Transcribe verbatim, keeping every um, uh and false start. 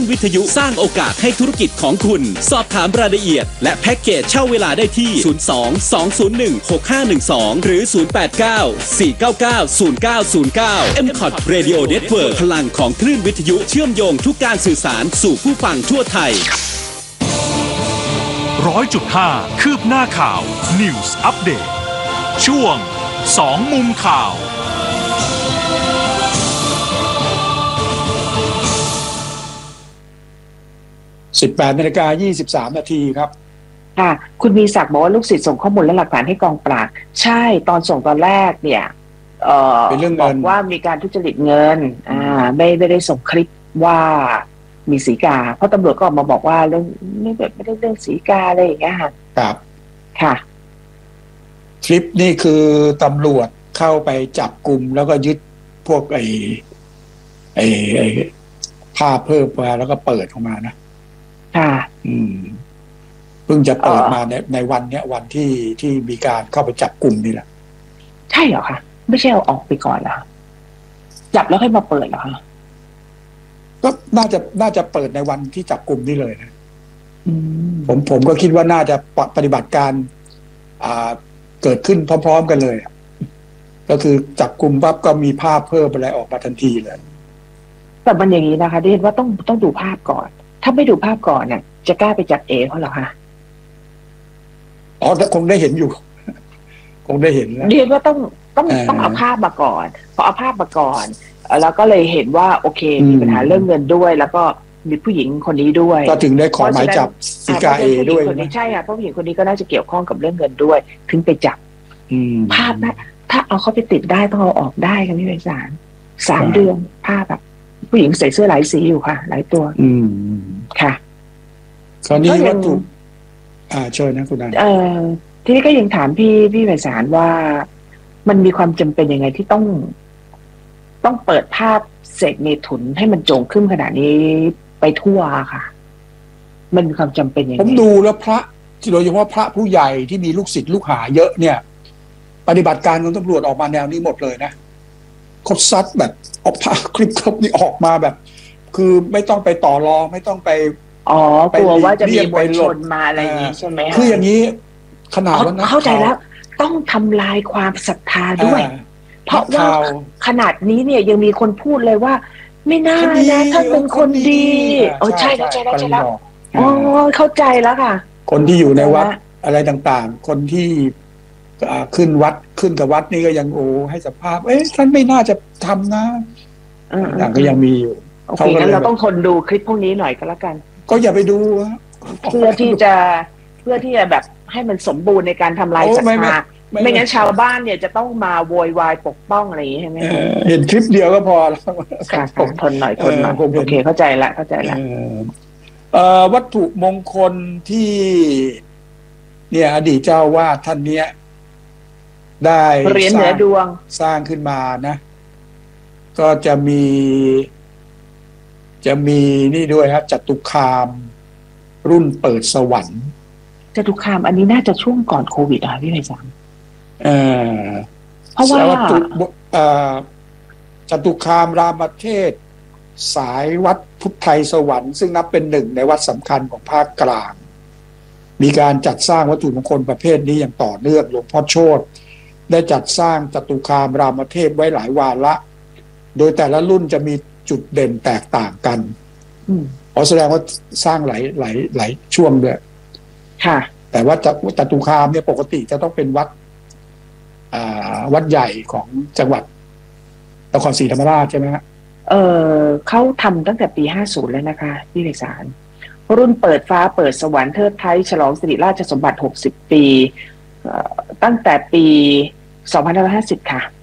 วิทยุสร้างโอกาสให้ธุรกิจของคุณสอบถามรายละเอียดและแพ็กเกจเช่าเวลาได้ที่ศูนย์ สอง สอง ศูนย์ หนึ่ง หก ห้า หนึ่ง สองหรือศูนย์ แปด เก้า สี่ เก้า เก้า ศูนย์ เก้า ศูนย์ เก้า เอ็ม คอท Radio Network พลังของคลื่นวิทยุเชื่อมโยงทุกการสื่อสารสู่ผู้ฟังทั่วไทยร้อยจุดห้าคืบหน้าข่าว News Update ช่วงสองมุมข่าวสิบแปดนาฬิกายี่สิบสามนาทีครับค่ะคุณมีศักดิ์บอกว่าลูกศิษย์ส่งข้อมูลและหลักฐานให้กองปราบใช่ตอนส่งตอนแรกเนี่ยเอ่อบอกว่ามีการทุจริตเงินอ่าไม่ไม่ได้ส่งคลิปว่ามีสีกาเพราะตำรวจก็ออกมาบอกว่าเรื่องไม่แบบไม่ได้เรื่องสีกาอะไรอย่างเงี้ยค่ะครับค่ะคลิปนี่คือตำรวจเข้าไปจับกลุ่มแล้วก็ยึดพวกไอ้ไอ้ไอ้ภาพเพิ่มมาแล้วก็เปิดออกมานะค่ะอืมเพิ่งจะเปิดมาในในวันเนี้ยวันที่ที่มีการเข้าไปจับกลุ่มนี่แหละใช่เหรอคะไม่ใช่เอาออกไปก่อนเหรอจับแล้วค่อยมาเปิดเหรอคะก็น่าจะน่าจะเปิดในวันที่จับกลุ่มนี่เลยนะผมผมก็คิดว่าน่าจะปฏิบัติการอ่าเกิดขึ้นพร้อมๆกันเลยก็คือจับกลุ่มปั๊บก็มีภาพเพิ่มอะไรออกมาทันทีเลยแต่มันอย่างนี้นะคะที่เห็นว่าต้องต้องดูภาพก่อนถ้าไม่ดูภาพก่อนเนี่ยจะกล้าไปจับเอเขาเหรอคะอ๋อคงได้เห็นอยู่คงได้เห็นแล้วเรียนว่าต้องต้องต้องเอาภาพมาก่อนพอเอาภาพมาก่อนแล้วก็เลยเห็นว่าโอเคมีปัญหาเรื่องเงินด้วยแล้วก็มีผู้หญิงคนนี้ด้วยก็ถึงได้ขอหมายจับสีกาเอด้วยใช่ค่ะเพราะผู้หญิงคนนี้ก็น่าจะเกี่ยวข้องกับเรื่องเงินด้วยถึงไปจับภาพนะถ้าเอาเขาไปติดได้ต้องเอาออกได้ค่ะพี่ไพศาลสามเดือนภาพแบบผู้หญิงใส่เสื้อหลายสีอยู่ค่ะหลายตัวอืมค่ะคราวนี้วัตถุอ่าเชิญนะคุณนันเอ่อทีนี้ก็ยังถามพี่พี่ไพศาลว่ามันมีความจำเป็นยังไงที่ต้องต้องเปิดภาพเสกเมถุนให้มันโจงขึ้นขนาดนี้ไปทั่วค่ะมันมีความจำเป็นยังไงผมดูแล้วพระโดยเฉพาะพระผู้ใหญ่ที่มีลูกศิษย์ลูกหาเยอะเนี่ยปฏิบัติการของตำรวจออกมาแนวนี้หมดเลยนะเขาซัดแบบเอาภาพคลิปคลิปนี้ออกมาแบบคือไม่ต้องไปต่อรองไม่ต้องไปอ๋อกลัวว่าจะมีมวลชนมาอะไรอย่างนี้ใช่ไหมคืออย่างนี้ขนาดว่าเข้าใจแล้วต้องทำลายความศรัทธาด้วยเพราะว่าขนาดนี้เนี่ยยังมีคนพูดเลยว่าไม่น่านะท่านเป็นคนดีโอ้ใช่แล้วใช่แล้วใช่แล้วอ๋อเข้าใจแล้วค่ะคนที่อยู่ในวัดอะไรต่างๆคนที่ขึ้นวัดขึ้นกับวัดนี่ก็ยังโอ้ให้สัมภาษณ์เอ๊ะท่านไม่น่าจะทำนะต่างก็ยังมีอยู่โอเคงั้นเราต้องทนดูคลิปพวกนี้หน่อยก็แล้วกันก็อย่าไปดูเพื่อที่จะเพื่อที่จะแบบให้มันสมบูรณ์ในการทำลายศรัทธาไม่งั้นชาวบ้านเนี่ยจะต้องมาโวยวายปกป้องอะไรอย่างนี้ใช่ไหมเห็นคลิปเดียวก็พอแล้วค่ะทนหน่อยทนหน่อยโอเคเข้าใจละเข้าใจละวัตถุมงคลที่เนี่ยอดีตเจ้าวาดท่านเนี้ยได้เหรียญเหนือดวงสร้างขึ้นมานะก็จะมีจะมีนี่ด้วยครับจตุคามรุ่นเปิดสวรรค์จตุคามอันนี้น่าจะช่วงก่อนโควิดอ่ะพี่ไพศาลเออเพราะว่าจตุคามรามเทศสายวัดพุทธไทยสวรรค์ซึ่งนับเป็นหนึ่งในวัดสำคัญของภาคกลางมีการจัดสร้างวัตถุมงคลประเภทนี้อย่างต่อเนื่องหลวงพ่อโชติได้จัดสร้างจตุคามรามเทพไว้หลายวาระโดยแต่ละรุ่นจะมีจุดเด่นแตกต่างกันอ๋อแสดงว่าสร้างหลายหลายหลายช่วงด้วยค่ะแต่ว่าจตุคามเนี่ยปกติจะต้องเป็นวัดอ่าวัดใหญ่ของจังหวัดนครศรีธรรมราชใช่ไหมฮะเออเขาทำตั้งแต่ปีห้าสิบแล้วนะคะพี่ไพศาลรุ่นเปิดฟ้าเปิดสวรรค์เทิดไทยฉลองสิริราชสมบัติหกสิบปีตั้งแต่ปีสองพันห้าร้อยห้าสิบค่ะ